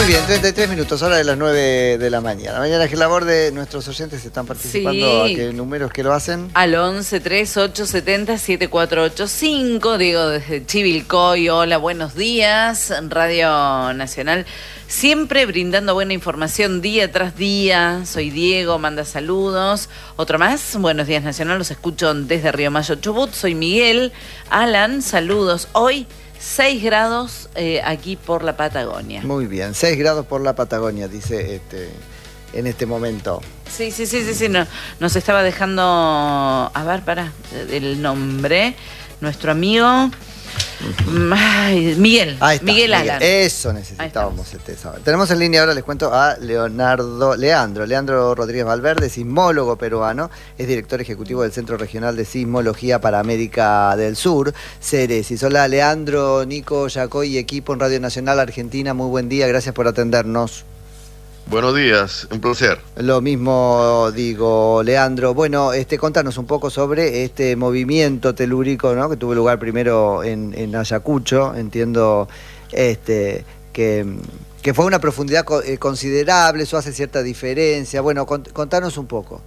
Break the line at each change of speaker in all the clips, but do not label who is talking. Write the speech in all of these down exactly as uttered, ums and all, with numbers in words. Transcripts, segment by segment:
bien, treinta y tres minutos, hora de las nueve de la mañana. Mañana que labor de nuestros oyentes están participando. Sí. ¿A qué números que lo hacen?
Al once, treinta y ocho, setenta, setenta y cuatro ochenta y cinco. Diego desde Chivilcoy, hola, buenos días. Radio Nacional, siempre brindando buena información día tras día. Soy Diego, manda saludos. Otro más, buenos días Nacional, los escucho desde Río Mayo, Chubut. Soy Miguel. Alan, saludos. Hoy seis grados eh, aquí por la Patagonia.
Muy bien, seis grados por la Patagonia, dice este en este momento.
Sí, sí, sí, sí, sí. No, nos estaba dejando, a ver, para el nombre, nuestro amigo Ay, Miguel.
Ahí está,
Miguel Alan.
Eso necesitábamos este saber. Tenemos en línea ahora, les cuento, a Leonardo, Leandro, Leandro Rodríguez Valverde, sismólogo peruano, es director ejecutivo del Centro Regional de Sismología para América del Sur, Ceresis. Hola Leandro, Nico, Yacoy y equipo en Radio Nacional Argentina, muy buen día, gracias por atendernos.
Buenos días, un placer.
Lo mismo digo, Leandro. Bueno, este, contanos un poco sobre este movimiento telúrico, ¿no? Que tuvo lugar primero en, en Ayacucho. Entiendo este, que, que fue una profundidad considerable, eso hace cierta diferencia. Bueno, cont contanos un poco.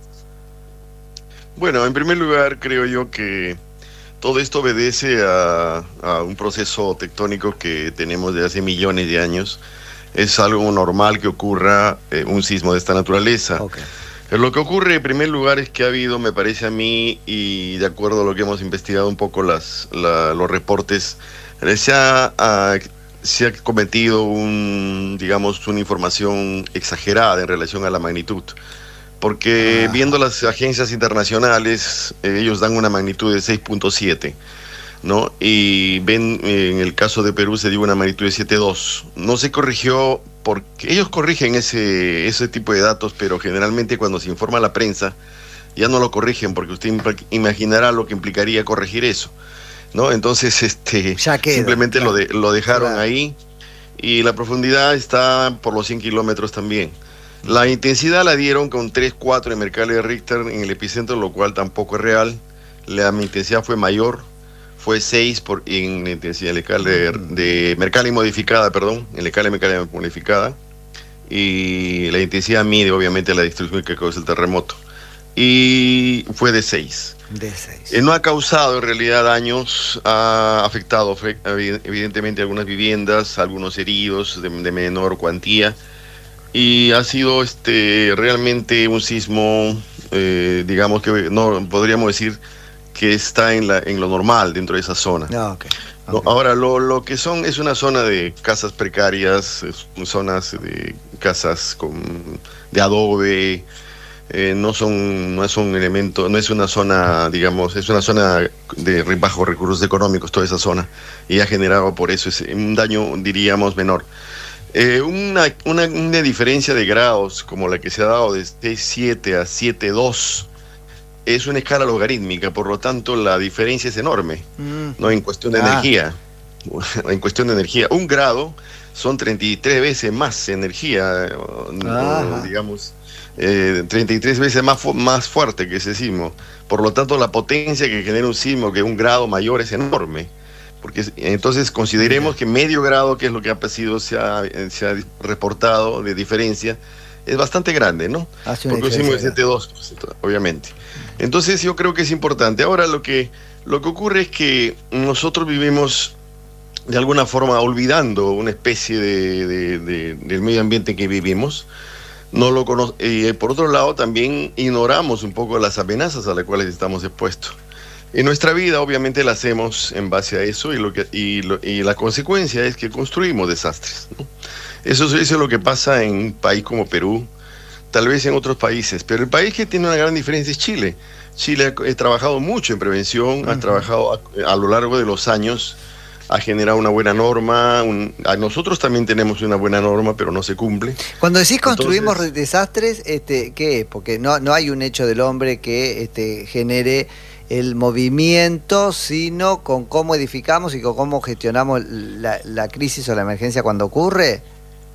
Bueno, en primer lugar, creo yo que todo esto obedece a, a un proceso tectónico que tenemos de hace millones de años. Es algo normal que ocurra eh, un sismo de esta naturaleza. Okay. Lo que ocurre en primer lugar es que ha habido, me parece a mí, y de acuerdo a lo que hemos investigado un poco las, la, los reportes, se ha, a, se ha cometido un, digamos, una información exagerada en relación a la magnitud. Porque ah. viendo las agencias internacionales, eh, ellos dan una magnitud de seis punto siete. ¿no? Y ven, en el caso de Perú se dio una magnitud de siete punto dos. No se corrigió porque ellos corrigen ese, ese tipo de datos, pero generalmente cuando se informa a la prensa ya no lo corrigen porque usted imaginará lo que implicaría corregir eso, ¿no? Entonces este simplemente ya. lo, de, lo dejaron claro. ahí, y la profundidad está por los cien kilómetros también. La intensidad la dieron con tres punto cuatro en Mercalli de Richter en el epicentro, lo cual tampoco es real. La intensidad fue mayor. Fue seis por, en intensidad de, de Mercalli modificada, perdón, en Mercalli Mercalli modificada. Y la intensidad mide, obviamente, la destrucción que causa el terremoto. Y fue de seis.
De seis.
Eh, no ha causado, en realidad, daños. Ha afectado, evidentemente, algunas viviendas, algunos heridos de, de menor cuantía. Y ha sido este realmente un sismo, eh, digamos que no podríamos decir que está en, la, en lo normal dentro de esa zona.
No, okay, okay.
No, ahora, lo, lo que son es una zona de casas precarias, zonas de casas con, de adobe, eh, no son no es un elemento, no es una zona, digamos, es una zona de bajos recursos económicos, toda esa zona, y ha generado por eso ese, un daño, diríamos, menor. Eh, una, una, una diferencia de grados como la que se ha dado de seis punto siete a siete punto dos, es una escala logarítmica, por lo tanto la diferencia es enorme, mm. no en cuestión de ah. energía, en cuestión de energía, un grado son treinta y tres veces más energía, no, digamos, eh, treinta y tres veces más, fu más fuerte que ese sismo, por lo tanto la potencia que genera un sismo que un grado mayor es enorme, porque entonces consideremos que medio grado, que es lo que ha sido, se ha, se ha reportado de diferencia, es bastante grande, ¿no? Porque hicimos el siete punto dos, obviamente. Entonces yo creo que es importante. Ahora lo que, lo que ocurre es que nosotros vivimos de alguna forma olvidando una especie de, de, de, del medio ambiente que vivimos. No lo cono y por otro lado también ignoramos un poco las amenazas a las cuales estamos expuestos. En nuestra vida obviamente la hacemos en base a eso, y, lo que, y, lo, y la consecuencia es que construimos desastres, ¿no? Eso, eso es lo que pasa en un país como Perú, tal vez en otros países, pero el país que tiene una gran diferencia es Chile. Chile ha, ha trabajado mucho en prevención, uh-huh. ha trabajado a, a lo largo de los años, ha generado una buena norma, un, a nosotros también tenemos una buena norma, pero no se cumple.
Cuando decís construimos Entonces, desastres, este, ¿qué es? Porque no, no hay un hecho del hombre que este, genere el movimiento, sino con cómo edificamos y con cómo gestionamos la, la crisis o la emergencia cuando ocurre.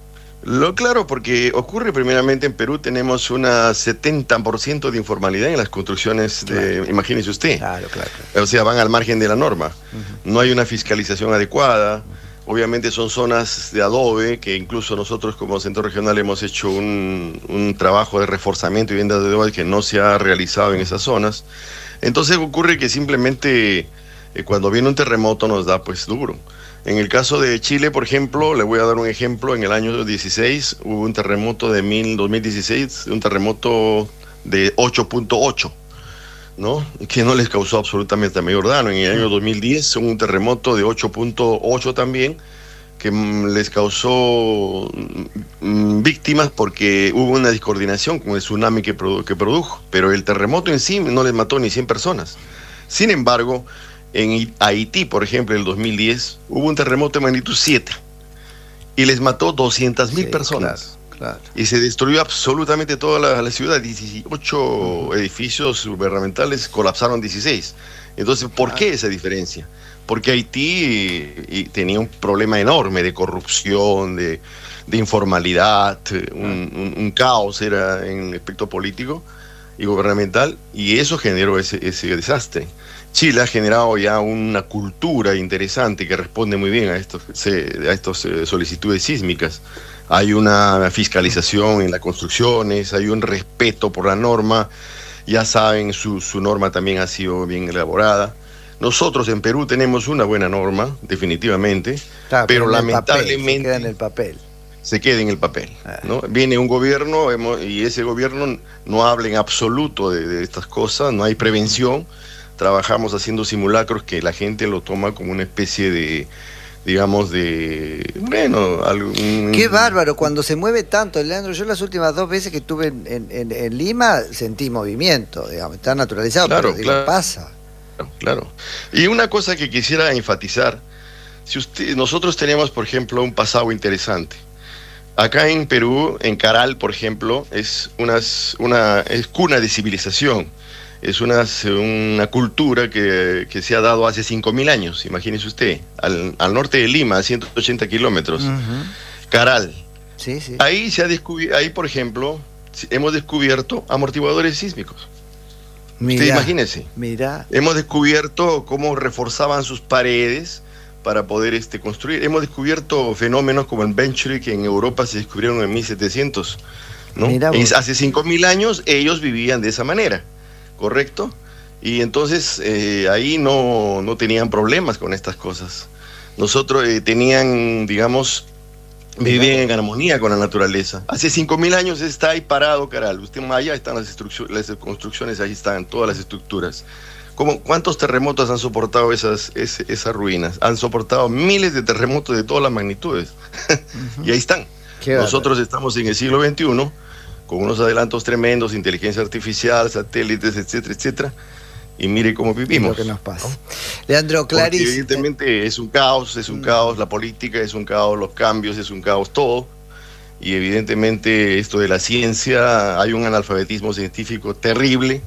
Lo claro, porque ocurre primeramente en Perú, tenemos un setenta por ciento de informalidad en las construcciones, de, claro. imagínese usted.
Claro, claro, claro.
O sea, van al margen de la norma. Uh-huh. No hay una fiscalización adecuada, obviamente son zonas de adobe, que incluso nosotros como centro regional hemos hecho un, un trabajo de reforzamiento y venta de adobe que no se ha realizado en esas zonas. Entonces ocurre que simplemente eh, cuando viene un terremoto nos da pues duro. En el caso de Chile, por ejemplo, le voy a dar un ejemplo, en el año dieciséis hubo un terremoto de dos mil dieciséis, un terremoto de ocho punto ocho, ¿no? Que no les causó absolutamente mayor daño. En el año dos mil diez hubo un terremoto de ocho punto ocho también, que mm, les causó mm, víctimas porque hubo una descoordinación con el tsunami que, produ que produjo, pero el terremoto en sí no les mató ni cien personas. Sin embargo, en Haití, por ejemplo, en el dos mil diez, hubo un terremoto de magnitud siete y les mató doscientas mil sí, personas. Claro. Y se destruyó absolutamente toda la, la ciudad, dieciocho uh-huh. edificios gubernamentales, colapsaron dieciséis. Entonces, ¿por claro. qué esa diferencia? Porque Haití y, y tenía un problema enorme de corrupción, de, de informalidad, un, un, un caos era en el aspecto político y gubernamental, y eso generó ese, ese desastre. Chile ha generado ya una cultura interesante que responde muy bien a estos, a estos eh, solicitudes sísmicas. Hay una fiscalización en las construcciones, hay un respeto por la norma, ya saben, su, su norma también ha sido bien elaborada. Nosotros en Perú tenemos una buena norma, definitivamente, claro, pero, pero lamentablemente...
Papel, se queda en el papel.
Se queda en el papel, ¿no? Viene un gobierno hemos, y ese gobierno no habla en absoluto de, de estas cosas, no hay prevención. Trabajamos haciendo simulacros que la gente lo toma como una especie de... digamos, de... bueno, algún...
Qué bárbaro, cuando se mueve tanto, Leandro. Yo las últimas dos veces que estuve en, en, en Lima sentí movimiento, digamos, está naturalizado,
claro,
pero
claro,
digo, pasa.
Claro, claro. Y una cosa que quisiera enfatizar, si usted, nosotros tenemos, por ejemplo, un pasado interesante. Acá en Perú, en Caral, por ejemplo, es, unas, una, es cuna de civilización. Es una, una cultura que, que se ha dado hace cinco mil años, imagínese usted, al, al norte de Lima, a ciento ochenta kilómetros, uh-huh. Caral.
Sí, sí.
Ahí se ha descubierto, ahí por ejemplo, hemos descubierto amortiguadores sísmicos.
Mira,
usted imagínese.
Mira.
Hemos descubierto cómo reforzaban sus paredes para poder este, construir. Hemos descubierto fenómenos como el Venturi, que en Europa se descubrieron en mil setecientos, ¿no? Mira, hace cinco mil años ellos vivían de esa manera. ¿Correcto? Y entonces eh, ahí no, no tenían problemas con estas cosas. Nosotros eh, tenían, digamos, vivían en armonía con la naturaleza. Hace cinco mil años está ahí parado, Caral. Usted allá están las, las construcciones, ahí están todas las estructuras. ¿Cómo, ¿Cuántos terremotos han soportado esas, es, esas ruinas? Han soportado miles de terremotos de todas las magnitudes. Uh-huh. Y ahí están. Nosotros estamos en el siglo veintiuno, con unos adelantos tremendos, inteligencia artificial, satélites, etcétera, etcétera, y mire cómo vivimos.
Lo que nos pasa. ¿No? Leandro, clarísimo.
Porque evidentemente es un caos, es un mm. caos, la política es un caos, los cambios es un caos, todo, y evidentemente esto de la ciencia, hay un analfabetismo científico terrible,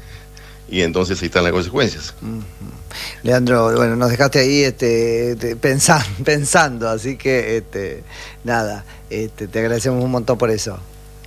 y entonces ahí están las consecuencias.
Mm-hmm. Leandro, bueno, nos dejaste ahí este, este, pensando, pensando, así que este, nada, este, te agradecemos un montón por eso.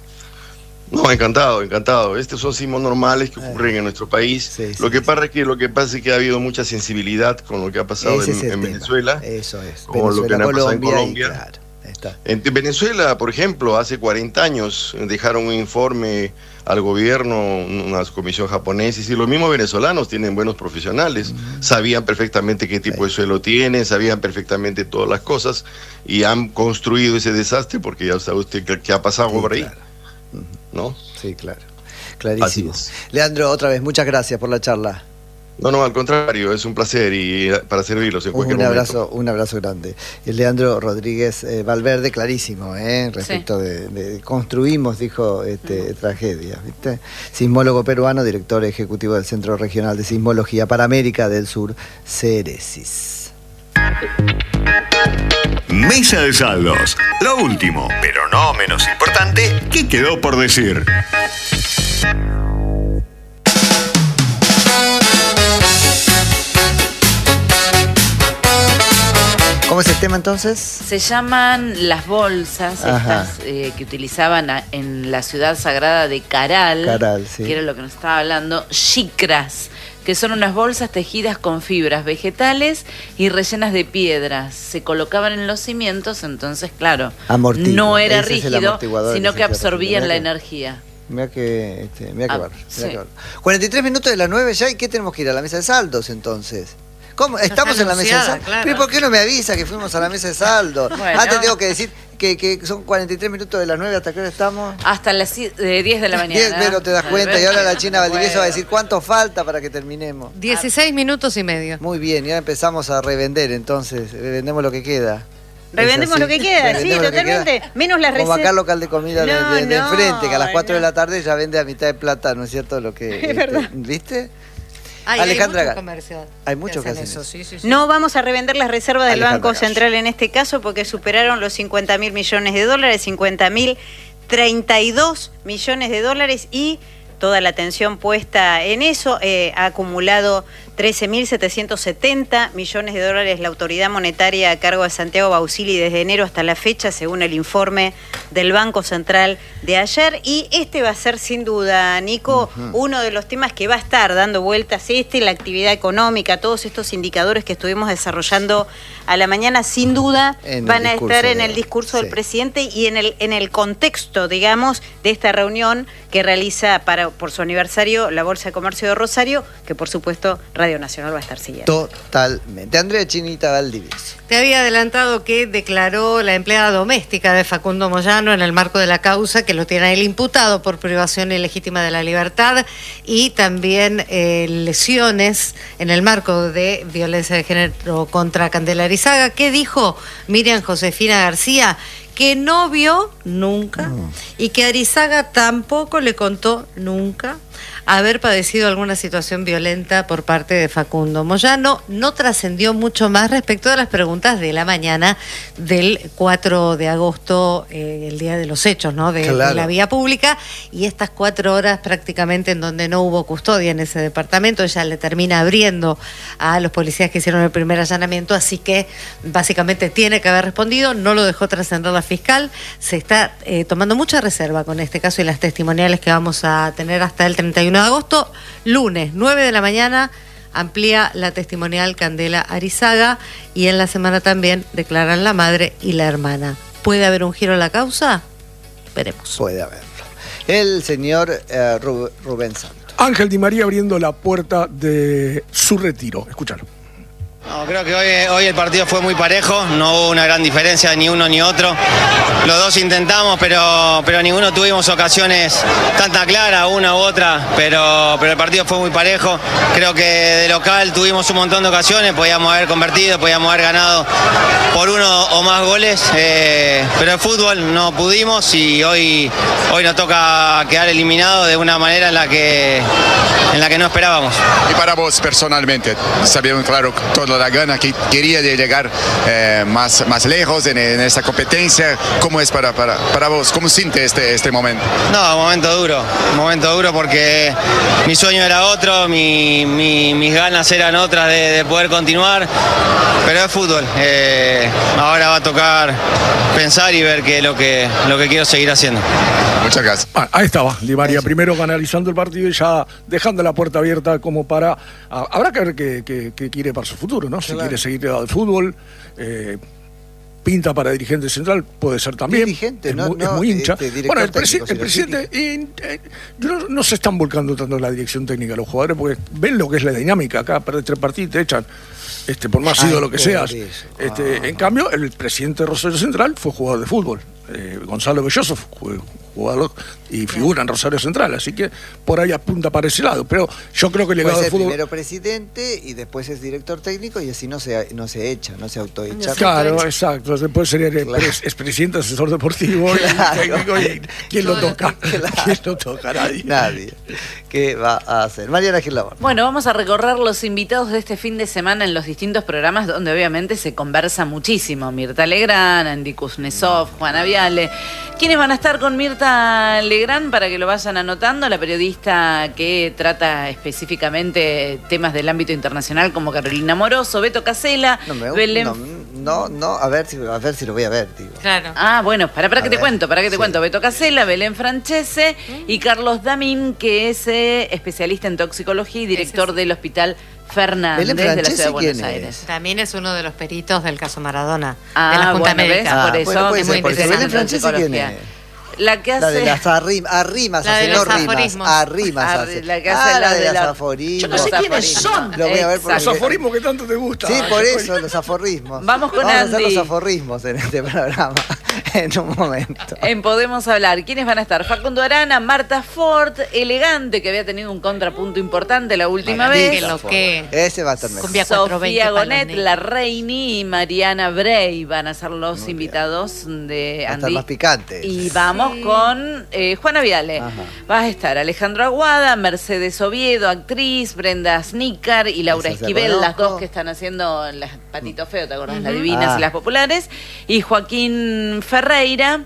No, encantado, encantado. Estos son sismos normales que ocurren en nuestro país. Sí, sí, lo que sí. pasa es que lo que pasa es que ha habido mucha sensibilidad con lo que ha pasado en, en Venezuela.
Eso es.
Con Venezuela, lo que ha pasado en Colombia.
Claro, está.
En Venezuela, por ejemplo, hace cuarenta años dejaron un informe al gobierno, una comisión japonesa, y si los mismos venezolanos tienen buenos profesionales, uh-huh. sabían perfectamente qué tipo sí. de suelo tienen, sabían perfectamente todas las cosas, y han construido ese desastre, porque ya sabe usted que, que ha pasado sí, por ahí.
Claro.
¿No?
Sí, claro. Clarísimo. Leandro, otra vez, muchas gracias por la charla.
No, no, al contrario, es un placer y para servirlos en cualquier
un abrazo,
momento.
Un abrazo grande. El Leandro Rodríguez eh, Valverde, clarísimo, ¿eh? Respecto sí. de, de construimos, dijo, este, uh-huh. tragedia, ¿viste? Sismólogo peruano, director ejecutivo del Centro Regional de Sismología para América del Sur, CERESIS.
Mesa de saldos. Lo último, pero no menos importante, ¿qué quedó por decir?
¿Cómo es el tema entonces?
Se llaman las bolsas Ajá. estas eh, que utilizaban a, en la ciudad sagrada de Caral,
Caral sí.
que era lo que nos estaba hablando, shikras. que son unas bolsas tejidas con fibras vegetales y rellenas de piedras. Se colocaban en los cimientos, entonces, claro,
Amortigua.
no era
Ese es el
rígido,
amortiguador
sino que absorbían la
que...
energía.
Mira que, este, mira que
Ah,
bárbaro,
sí.
mira que bárbaro. cuarenta y tres minutos de las nueve ya, ¿y qué tenemos que ir? A la mesa de saldos, entonces. ¿Cómo? Estamos en la mesa de saldos.
Claro.
¿Pero por qué no me avisa que fuimos a la mesa de saldos?
Bueno.
Antes tengo que decir que, que son cuarenta y tres minutos de las nueve, ¿hasta qué hora estamos?
Hasta las die- eh, diez de la mañana.
diez, pero te das cuenta, y ahora la China Valdivieso va a decir
Bueno.
cuánto falta para que terminemos.
dieciséis minutos y medio.
Muy bien, y ahora empezamos a revender, entonces, revendemos lo que queda.
Revendemos
¿Es
lo
así?
que queda, sí,
Revendemos lo que
totalmente.
queda.
Menos las
Como acá el
recetas.
local de comida
No,
de, de- de
no,
enfrente, que a las cuatro de
no.
la tarde ya vende a mitad de plata, ¿no es cierto? Lo que,
Es
este,
verdad.
¿viste?
Ay,
Alejandra
hay
Ga-
muchos comercios.
Hay muchos que hacen
eso,
eso.
sí, sí, sí.
No vamos a revender las reservas del
Alejandra
Banco
Gallo.
Central en este caso porque superaron los cincuenta mil millones de dólares, cincuenta mil treinta y dos millones de dólares y toda la atención puesta en eso. Eh, ha acumulado trece mil setecientos setenta millones de dólares la autoridad monetaria a cargo de Santiago Bausili desde enero hasta la fecha, según el informe del Banco Central de ayer. Y este va a ser sin duda, Nico, uh-huh. uno de los temas que va a estar dando vueltas, este, la actividad económica, todos estos indicadores que estuvimos desarrollando a la mañana, sin duda
En
van a estar en
de-
el discurso
sí.
del presidente y en el, en el contexto, digamos, de esta reunión que realiza para por su aniversario la Bolsa de Comercio de Rosario, que por supuesto Radio Nacional va a estar siguiendo.
Totalmente. Andrea Chinita Valdivieso.
Te había adelantado que declaró la empleada doméstica de Facundo Moyano en el marco de la causa que lo tiene a él imputado por privación ilegítima de la libertad y también eh, lesiones en el marco de violencia de género contra Candela Arizaga. ¿Qué dijo Miriam Josefina García? Que no vio nunca
Mm.
y que Arizaga tampoco le contó nunca haber padecido alguna situación violenta por parte de Facundo Moyano. No trascendió mucho más respecto de las preguntas de la mañana del cuatro de agosto, eh, el día de los hechos, ¿no? De,
Claro.
de la vía pública, y estas cuatro horas prácticamente en donde no hubo custodia en ese departamento. Ella le termina abriendo a los policías que hicieron el primer allanamiento, así que básicamente tiene que haber respondido, no lo dejó trascender la fiscal. Se está eh, tomando mucha reserva con este caso y las testimoniales que vamos a tener hasta el treinta y uno de agosto. Lunes, nueve de la mañana, amplía la testimonial Candela Arizaga y en la semana también declaran la madre y la hermana. ¿Puede haber un giro en la causa? Veremos.
Puede haberlo. El señor eh, Rub- Rubén Santos.
Ángel Di María abriendo la puerta de su retiro. Escúchalo.
No, creo que hoy, hoy el partido fue muy parejo, no hubo una gran diferencia ni uno ni otro. Los dos intentamos, pero, pero ninguno tuvimos ocasiones tanta clara, una u otra, pero, pero el partido fue muy parejo. Creo que de local tuvimos un montón de ocasiones, podíamos haber convertido, podíamos haber ganado por uno o más goles, eh, pero el fútbol no pudimos y hoy, hoy nos toca quedar eliminados de una manera en la que, en la que no esperábamos.
Y para vos personalmente, sabíamos claro toda la gana que quería de llegar eh, más, más lejos en, en esta competencia. ¿Cómo es para, para, para vos? ¿Cómo siente este, este momento?
No, momento duro, momento duro porque mi sueño era otro, mi, mi, mis ganas eran otras de, de poder continuar, pero es fútbol. Eh, ahora va a tocar pensar y ver qué es lo que, lo que quiero seguir haciendo.
Muchas gracias.
Ah, ahí estaba, Di María, primero analizando el partido y ya dejando la puerta abierta como para... ah, habrá que ver qué, qué- qué quiere para su futuro, ¿no? Si
Claro.
quiere seguir al fútbol, eh, pinta para dirigente central, puede ser también.
Dirigente,
es
no-
muy, es
no,
muy hincha.
este, director
Bueno, el, presi-
técnico,
el
si lo
presidente... eh, eh, no, no se están volcando tanto en la dirección técnica los jugadores porque ven lo que es la dinámica. Acá perdés tres partidos y te echan. Este, por más
Ay,
ídolo que
por
seas.
eso.
Este,
Ah.
En cambio, el presidente de Rosario Central fue jugador de fútbol. Eh, Gonzalo Belloso fue jugador y figura en Rosario Central, así que por ahí apunta para ese lado. Pero yo creo que el legado
Puede
del
ser
fútbol.
primero presidente y después es director técnico y así no se, no se echa, no se autoecha.
Claro, exacto. Después sería el
Claro.
pres- expresidente, asesor deportivo
Claro.
y técnico. Y ¿quién lo toca?
Claro.
¿Quién lo toca? Nadie.
Nadie. ¿Qué va a hacer? Mariana Gil Labor.
Bueno, vamos a recorrer los invitados de este fin de semana en los distintos programas donde obviamente se conversa muchísimo. Mirta Legrand, Andy Kuznetsov, Juana Viale. ¿Quiénes van a estar con Mirta Legrand para que lo vayan anotando? La periodista que trata específicamente temas del ámbito internacional como Carolina Moroso, Beto Casella,
No me,
Belén...
no, no, no, a ver si, a ver si lo voy a ver, digo.
Claro.
Ah, bueno, para, para
A
que te
ver,
cuento, para que te
sí.
cuento. Beto Casella, Belén Francese y Carlos Damín, que es eh, especialista en toxicología y director
Ese sí.
del Hospital Fernández
Belén
de la
Francese,
Ciudad de Buenos
¿quién
Aires.
es?
También es uno de los peritos del caso Maradona,
Ah,
de la Junta
bueno, ¿ves?
Médica.
Ah,
Por eso
bueno, puede
es
ser,
muy
porque
interesante
Belén Francese,
la
¿quién
psicología.
es?
La que hace...
La de las arrim, arrimas,
La de
hace,
los
no rimas,
aforismos.
arrimas
Arri-
hace.
la que hace
ah,
la
la de
de
las
la-
aforismos.
Yo no sé
Los
quiénes son.
aforismos. Lo voy a ver por
Exacto.
Los aforismos que tanto te gustan.
Sí, por eso, los aforismos.
Vamos con
Vamos a hacer
Andy.
los aforismos en este programa en un momento.
En Podemos Hablar, ¿quiénes van a estar? Facundo Arana, Marta Ford, Elegante, que había tenido un contrapunto importante la última
Margarita
vez.
Que lo que-
Ese va a estar mejor.
Cumbia cuatrocientos veinte
Sofía
para los
Gonet,
niños.
La Reini y Mariana Bray van a ser los
Muy
invitados de
Va a estar
Andy.
más picante.
Y vamos con eh, Juana Viale.
Ajá.
Va a estar Alejandro Aguada, Mercedes Oviedo, actriz, Brenda Snícar y Laura
Esa se
Esquivel,
conozco.
las dos que están haciendo las Patito Feo, ¿te acordás? Las divinas
Ah.
y las populares. Y Joaquín Ferreira.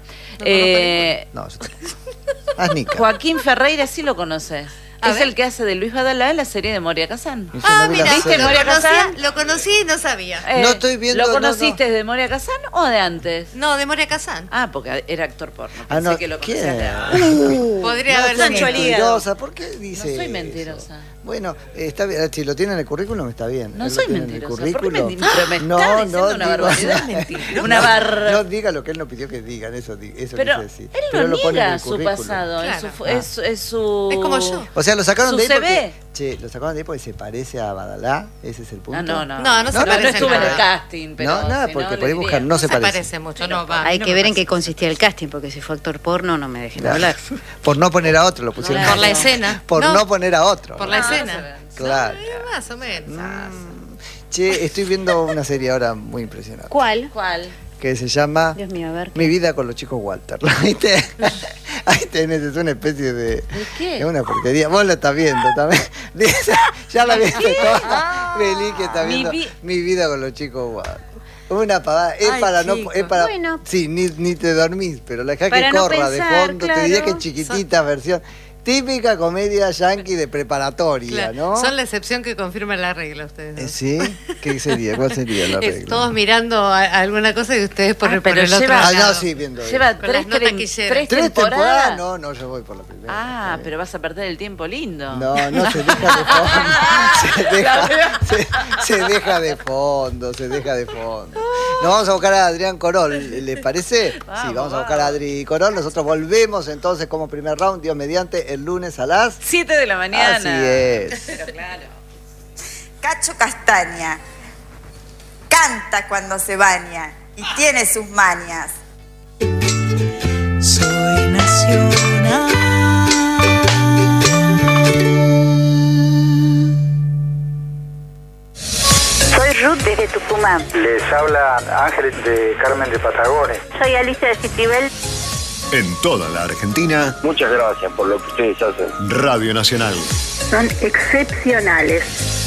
eh,
No, yo te... Asnica.
Joaquín Ferreira sí lo conoces.
A
es
ver.
el que hace de Luis Badalá en la serie de Moria Kazán.
Yo
Ah,
no vi la
mira,
serie.
lo,
Moria
conocía,
Kazán?
lo conocí y no sabía.
Eh,
No estoy viendo-
¿Lo
no,
conociste de Moria Kazán o de antes?
No, de Moria Kazán.
Ah, porque era actor porno.
Ah,
Pensé
no,
que lo
¿quién?
conocías de antes.
Podría
No,
haber
soy
Sancho
sido.
al hígado.
mentirosa, ¿por qué dice
No soy
eso?
mentirosa.
Bueno, eh, está bien, si lo tiene en el currículum está bien.
No
Él lo
soy
tiene en el
mentirosa. ¿Por qué me,
currículum.
di- pero me
No,
está
no
diciendo una
digo
barbaridad?
nada.
Mentira. Una barra.
No diga lo que él no pidió que digan, eso, di- eso
Pero
quise decir.
él
Pero
no
lo pone en
niega
el
su
currículum.
pasado, es,
Claro.
su,
Ah.
es, es su...
Es como yo.
O sea, lo sacaron
¿Su
de ahí
C V?
porque... Che, lo sacaron de ahí porque se parece a Badalá, ese es el punto.
No, no, no.
No, no se
no,
parece
estuve en
nada.
el casting, pero...
No, nada,
si
porque
no,
por ahí
le
buscar
diría.
no se
Se
parece.
parece mucho, no va. a mí
Hay
no
que
me
ver en
parece.
qué consistía el casting, porque si fue actor porno no me dejen
Claro.
hablar.
Por no poner a otro lo pusieron.
Claro.
Por la escena.
Por no, poner a otro.
Por la
No, no
escena.
se ve.
Claro.
Eh, más o menos.
Mm. Che, estoy viendo una serie ahora muy impresionante.
¿Cuál?
¿Cuál?
Que se llama
Dios mío, a ver.
Mi vida con los chicos Walter. ¿La viste? Ahí tenés, es una especie de...
¿De qué?
Es una porquería. Vos la estás viendo también. Ya la viste toda. Belí que está
Mi
viendo
vi-
Mi vida con los chicos Walter. Una pavada. Es
Ay,
para no...
chicos.
Es para,
Bueno.
Sí, ni, ni te dormís, pero la dejás que
Para no
corra de
pensar,
fondo. Te diría que
claro.
es chiquitita versión. Típica comedia yankee de preparatoria,
Claro,
¿no?
Son la excepción que confirma la regla ustedes dos.
Eh, ¿Sí? ¿Qué sería? ¿Cuál sería la
Es
regla?
todos mirando a- a alguna cosa y ustedes por,
Ah,
por
pero
el otro
lleva-
Ah,
lado.
no, sí, viendo.
Lleva
Con
tres,
las no
tres,
taquilleras.
tres
¿Tres temporadas?
temporadas.
No, no, yo voy por la primera.
Ah,
Sí.
pero vas a perder el tiempo lindo.
No, no, se deja de fondo. Se deja, se, se deja de fondo, se deja de fondo. Nos vamos a buscar a Adrián Corol, ¿les parece? Sí,
Vamos,
vamos a buscar a Adri Corol. Nosotros volvemos entonces como primer round, Dios mediante, el lunes a las...
Siete de la mañana.
Así es.
Pero claro.
Cacho Castaña canta cuando se baña y tiene sus mañas.
Soy nacional.
Soy Ruth desde Tucumán.
Les habla Ángel de Carmen de Patagones.
Soy Alicia de Citibel.
En toda la Argentina,
Muchas gracias por lo que ustedes hacen.
Radio Nacional.
Son excepcionales.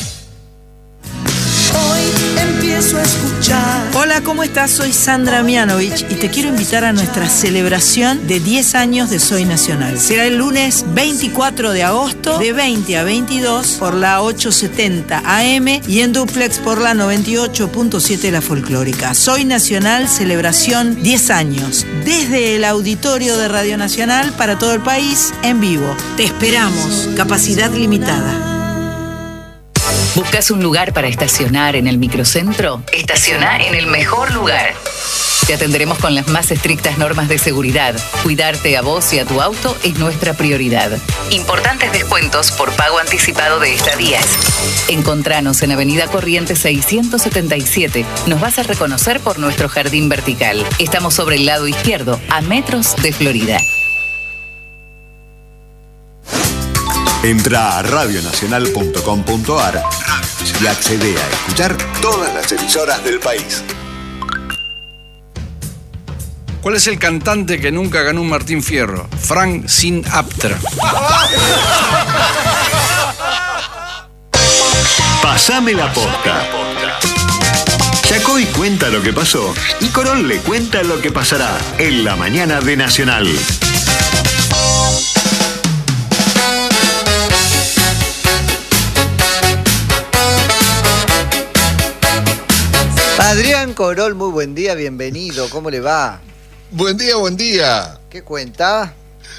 Hoy empiezo a escuchar. Hola, ¿cómo estás? Soy Sandra Mianovich y te quiero invitar a nuestra celebración de diez años de Soy Nacional. Será el lunes veinticuatro de agosto de veinte a veintidós por la ochocientos setenta A M y en duplex por la noventa y ocho punto siete La Folclórica. Soy Nacional, celebración diez años. Desde el auditorio de Radio Nacional para todo el país en vivo. Te esperamos. Capacidad limitada.
¿Buscas un lugar para estacionar en el microcentro? Estaciona en el mejor lugar. Te atenderemos con las más estrictas normas de seguridad. Cuidarte a vos y a tu auto es nuestra prioridad. Importantes descuentos por pago anticipado de estadías. Encontranos en Avenida Corrientes seiscientos setenta y siete. Nos vas a reconocer por nuestro jardín vertical. Estamos sobre el lado izquierdo, a metros de Florida.
Entra a radio nacional punto com punto a r y accede a escuchar todas las emisoras del país.
¿Cuál es el cantante que nunca ganó un Martín Fierro? Frank Sinatra.
Pasame la posta. Chacoy cuenta lo que pasó y Corol le cuenta lo que pasará en la mañana de Nacional.
Adrián Corol, muy buen día, bienvenido, ¿cómo le va?
Buen día, buen día.
¿Qué cuenta?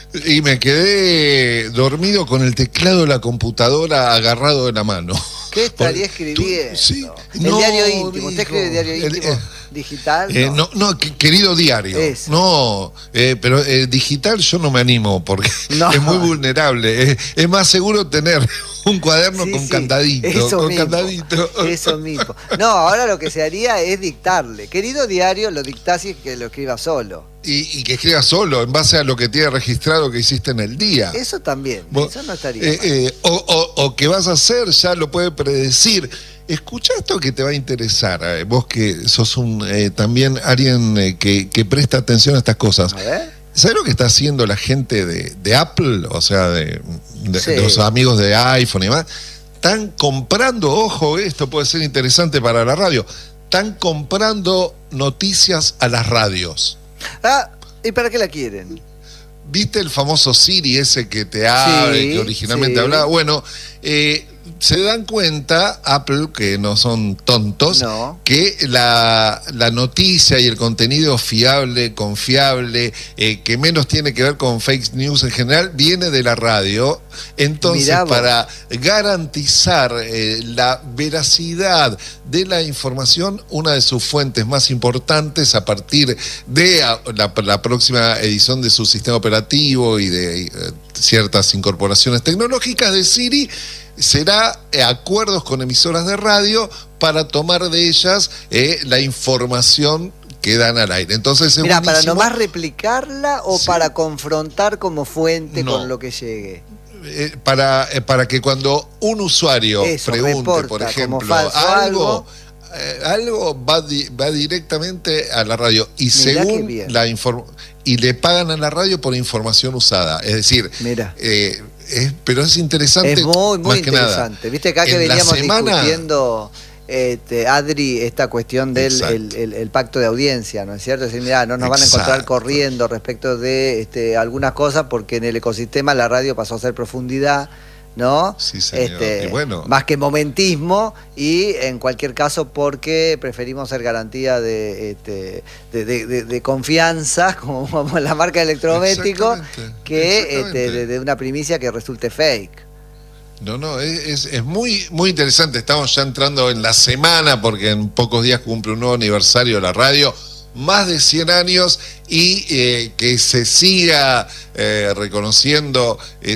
Y me quedé dormido con el teclado de la computadora agarrado de la mano.
¿Qué estaría escribiendo?
Tú, sí,
el
no,
diario íntimo. ¿Usted
dijo,
escribe el diario íntimo
el, eh,
digital?
Eh,
no.
no, no, querido diario.
Eso.
No, eh, pero eh, digital yo no me animo porque no. es muy vulnerable. Es, es más seguro tener un cuaderno
sí,
con
sí,
candadito.
Eso
con
mismo,
candadito.
Eso mismo. No, ahora lo que se haría es dictarle. Querido diario, lo dictás y que lo escriba solo.
Y, y que escriba solo en base a lo que tiene registrado que hiciste en el día.
Eso también,
Vos,
eso no estaría
eh, eh, o, o, o que vas a hacer, ya lo puede predecir. Escucha esto que te va a interesar, eh, vos que sos un eh, también alguien eh, que, que presta atención a estas cosas.
A ver.
¿Sabes lo que está haciendo la gente de, de Apple? O sea, de, de,
Sí.
de los amigos de iPhone y demás. Están comprando, ojo, esto puede ser interesante para la radio, están comprando noticias a las radios.
Ah, ¿y para qué la quieren?
¿Viste el famoso Siri ese que te abre,
Sí,
que originalmente
sí.
hablaba? Bueno, eh, se dan cuenta, Apple, que no son tontos,
No.
que la, la noticia y el contenido fiable, confiable, eh, que menos tiene que ver con fake news en general, viene de la radio. Entonces,
Mirá vos.
para garantizar eh, la veracidad de la información, una de sus fuentes más importantes a partir de a, la, la próxima edición de su sistema operativo y de eh, ciertas incorporaciones tecnológicas de Siri, será eh, acuerdos con emisoras de radio para tomar de ellas eh, la información que dan al aire. Entonces es
Mira, para
buenísimo.
nomás replicarla o
Sí.
para confrontar como fuente
No.
con lo que llegue.
Eh, para, eh, para que cuando un usuario
Eso,
pregunte,
reporta
por
como
ejemplo,
falso
algo, eh, algo va, di- va directamente a la radio y
Mirá qué
según
bien.
la inform y le pagan a la radio por información usada. Es decir,
Mira.
eh, es, pero es interesante.
Es muy, muy
más que nada.
interesante. Viste acá que
En la
veníamos
semana-
discutiendo, este, Adri, esta cuestión del
Exacto.
el, el- el pacto de audiencia, ¿no es cierto? Es decir, mira, no nos van a encontrar
Exacto.
corriendo respecto de este, algunas cosas porque en el ecosistema la radio pasó a ser profundidad, ¿no?
Sí, señor.
Este,
Y bueno.
Más que momentismo y en cualquier caso porque preferimos ser garantía de, este, de, de- de- de confianza como, como la marca de electrodomésticos
Exactamente,
que
exactamente.
este, de, de una primicia que resulte fake.
No, no, es, es, es muy, muy interesante. Estamos ya entrando en la semana porque en pocos días cumple un nuevo aniversario de la radio, más de cien años, y eh, que se siga eh, reconociendo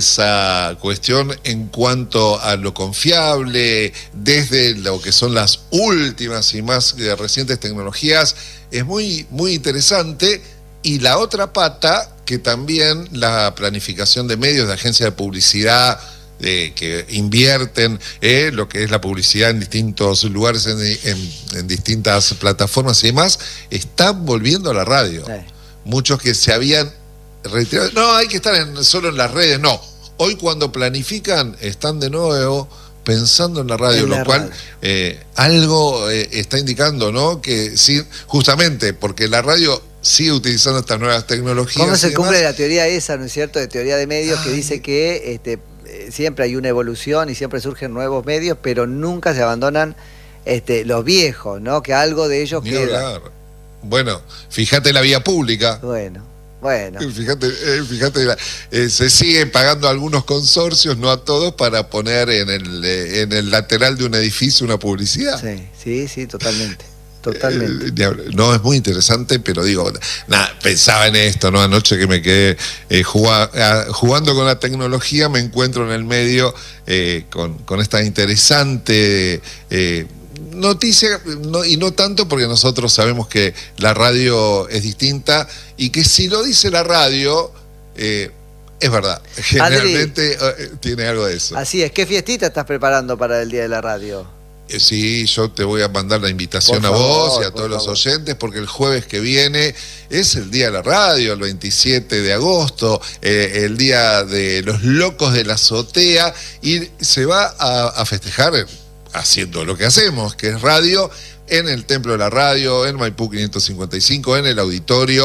esa cuestión en cuanto a lo confiable, desde lo que son las últimas y más eh, recientes tecnologías, es muy, muy interesante. Y la otra pata, que también la planificación de medios, de agencias de publicidad, eh, que invierten eh, lo que es la publicidad en distintos lugares, en, en- en distintas plataformas y demás, están volviendo a la radio.
Eh.
Muchos que se habían retirado, no, hay que estar en- solo en las redes, no. Hoy cuando planifican, están de nuevo pensando en la radio,
En la
lo cual
radio.
eh, algo eh, está indicando, ¿no? Que sí, justamente porque la radio sigue utilizando estas nuevas tecnologías.
¿Cómo se
y
cumple
demás,
la teoría esa, ¿no es cierto? De teoría de medios que
Ay.
dice que este, eh, siempre hay una evolución y siempre surgen nuevos medios, pero nunca se abandonan este, los viejos, ¿no? Que algo de ellos
ni
queda.
hablar. Bueno, fíjate la vía pública.
Bueno, bueno.
Fíjate, eh, fíjate la- eh, se siguen pagando a algunos consorcios, no a todos, para poner en el, eh, en el lateral de un edificio una publicidad.
Sí, sí, sí, totalmente. Totalmente.
Eh, ni hablar. No, es muy interesante, pero digo, nada, pensaba en esto, ¿no? Anoche que me quedé eh, juga- ah, jugando con la tecnología, me encuentro en el medio eh, con, con esta interesante eh, noticia, no, y no tanto porque nosotros sabemos que la radio es distinta y que si lo dice la radio, eh, es verdad. Generalmente eh, tiene algo de eso.
Así es, ¿qué fiestita estás preparando para el Día de la Radio?
Eh, Sí, yo te voy a mandar la invitación
Por
a vos
favor,
y a
por
todos los
favor.
oyentes, porque el jueves que viene es el Día de la Radio, el veintisiete de agosto, eh, el Día de los Locos de la Azotea, y se va a, a festejar eh, haciendo lo que hacemos, que es radio, en el Templo de la Radio, en Maipú quinientos cincuenta y cinco, en el auditorio.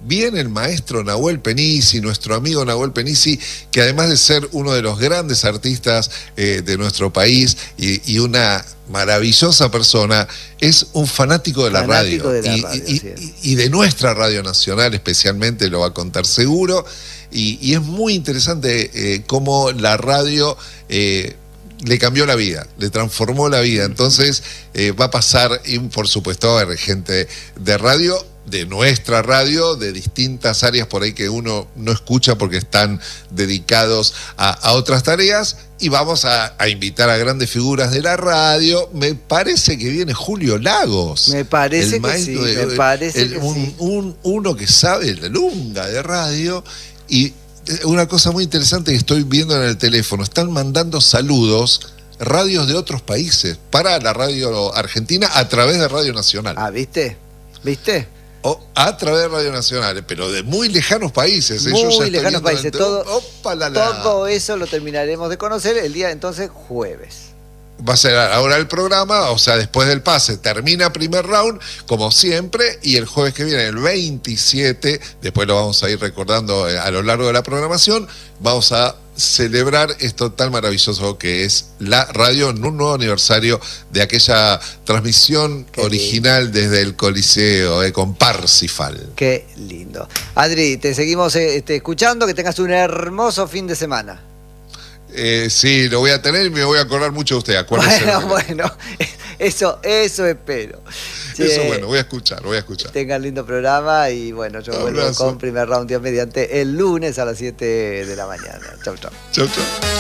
viene el maestro Nahuel Penisi, nuestro amigo Nahuel Penisi, que además de ser uno de los grandes artistas eh, de nuestro país y, y una maravillosa persona, es un fanático de la
Fanático
radio,
de la
y,
radio,
y-
así es.
y- y de nuestra radio nacional especialmente, lo va a contar seguro, y, y es muy interesante eh, cómo la radio eh, le cambió la vida, le transformó la vida. Entonces eh, va a pasar, y por supuesto va a haber gente de radio, de nuestra radio, de distintas áreas por ahí que uno no escucha porque están dedicados a, a otras tareas, y vamos a, a invitar a grandes figuras de la radio. Me parece que viene Julio Lagos.
Me parece
el
que sí,
maestro de-
me parece
el-
que
un,
sí.
un- uno que sabe la lunga de radio. Y una cosa muy interesante que estoy viendo en el teléfono, están mandando saludos radios de otros países para la radio argentina a través de Radio Nacional.
Ah, ¿viste? ¿Viste?
O a través de Radio Nacional, pero de muy lejanos países. ¿eh? Yo ya
Muy
estoy
lejanos
viendo
países.
el-
Todo,
Opa, la, la.
todo eso lo terminaremos de conocer el día entonces jueves.
Va a ser ahora el programa, o sea, después del pase, termina primer round, como siempre, y el jueves que viene, el veintisiete, después lo vamos a ir recordando eh, a lo largo de la programación, vamos a celebrar esto tan maravilloso que es la radio en un nuevo aniversario de aquella transmisión
Qué
original desde el Coliseo, eh, con Parsifal.
Qué lindo. Adri, te seguimos eh, este, escuchando, que tengas un hermoso fin de semana.
Eh, sí, lo voy a tener y me voy a acordar mucho de usted, acuérdese.
Bueno, bueno, eso, eso espero.
Eso
Che,
bueno, voy a escuchar, voy a escuchar.
tengan lindo programa y bueno, yo vuelvo
Abrazo.
con primer round Dios mediante el lunes a las siete de la mañana. Chau, chau.
Chau, chau.